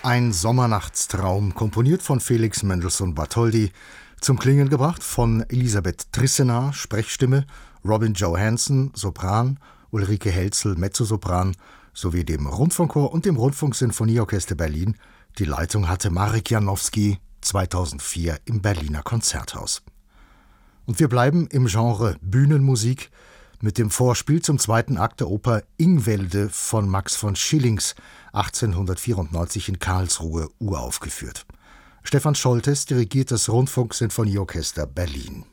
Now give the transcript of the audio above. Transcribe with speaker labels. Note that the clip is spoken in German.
Speaker 1: Ein Sommernachtstraum, komponiert von Felix Mendelssohn Bartholdy, zum Klingen gebracht von Elisabeth Trissenar, Sprechstimme, Robin Johansen, Sopran, Ulrike Helzel, Mezzosopran, sowie dem Rundfunkchor und dem Rundfunksinfonieorchester Berlin. Die Leitung hatte Marek Janowski, 2004 im Berliner Konzerthaus. Und wir bleiben im Genre Bühnenmusik mit dem Vorspiel zum zweiten Akt der Oper Ingwälde von Max von Schillings, 1894 in Karlsruhe uraufgeführt. Stefan Scholtes dirigiert das Rundfunksinfonieorchester Berlin.